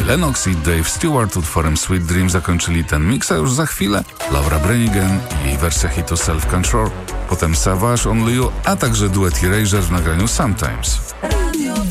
Annie Lennox i Dave Stewart utworem Sweet Dream zakończyli ten mix, a już za chwilę Laura Branigan i jej wersja hitu Self Control, potem Savage, Only You, a także duet Erasure w nagraniu Sometimes.